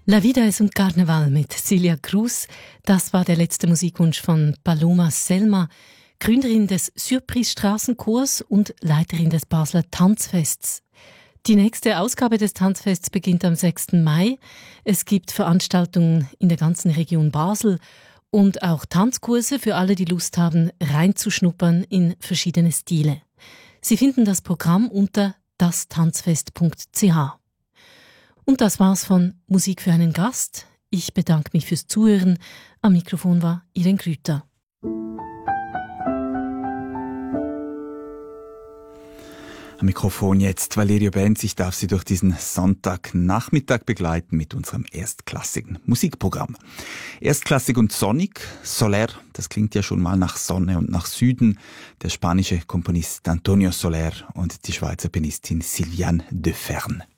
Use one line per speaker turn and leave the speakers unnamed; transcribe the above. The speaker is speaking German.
La Vida es un Carnaval mit Celia Cruz. Das war der letzte Musikwunsch von Paloma Selma, Gründerin des Surprise Straßenchors und Leiterin des Basler Tanzfests. Die nächste Ausgabe des Tanzfests beginnt am 6. Mai. Es gibt Veranstaltungen in der ganzen Region Basel und auch Tanzkurse für alle, die Lust haben, reinzuschnuppern in verschiedene Stile. Sie finden das Programm unter dastanzfest.ch. Und das war's von Musik für einen Gast. Ich bedanke mich fürs Zuhören. Am Mikrofon war Irene Grüter.
Am Mikrofon jetzt Valerio Benz. Ich darf Sie durch diesen Sonntagnachmittag begleiten mit unserem erstklassigen Musikprogramm. Erstklassig und sonnig, Soler, das klingt ja schon mal nach Sonne und nach Süden. Der spanische Komponist Antonio Soler und die Schweizer Pianistin Sylviane Deferne.